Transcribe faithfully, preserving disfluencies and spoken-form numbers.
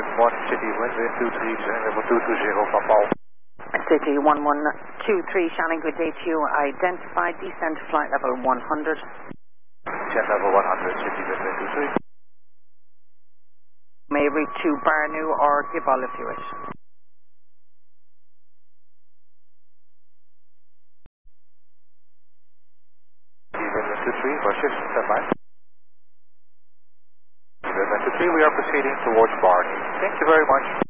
one City, wind two three, level two two zero, Papa. City one one two three, Shannon, good day to you. Identified descent flight level one hundred. Descent level one hundred, City, wind two three. May route to Barnu or Gibal if you wish. Wind two three, for shift, stand by. Wind two three, we are proceeding towards Barnu. Thank you very much.